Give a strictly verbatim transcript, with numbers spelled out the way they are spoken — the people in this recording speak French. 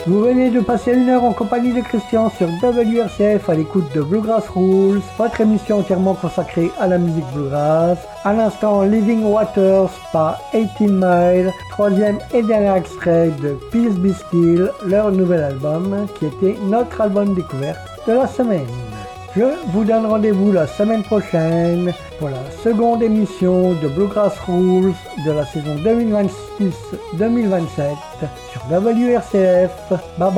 Vous venez de passer une heure en compagnie de Christian sur W R C F à l'écoute de Bluegrass Rules, votre émission entièrement consacrée à la musique bluegrass. À l'instant, Living Waters par eighteen Mile, troisième et dernier extrait de Peace Be Still, leur nouvel album, qui était notre album découverte de la semaine. Je vous donne rendez-vous la semaine prochaine pour la seconde émission de Bluegrass Rules de la saison deux mille vingt-six deux mille vingt-sept sur W R C F. Bye bye.